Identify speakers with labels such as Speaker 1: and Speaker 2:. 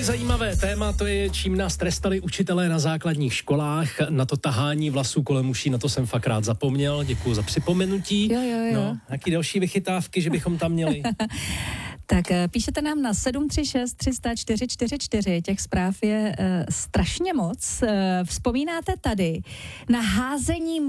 Speaker 1: Velmi zajímavé téma, to je, čím nás trestali učitelé na základních školách. Na to tahání vlasů kolem uší, na to jsem fakt rád zapomněl. Děkuju za připomenutí.
Speaker 2: Jo.
Speaker 1: No, jaký další vychytávky, že bychom tam měli?
Speaker 2: Tak píšete nám na 736 300 444, těch zpráv je strašně moc. Vzpomínáte tady na házení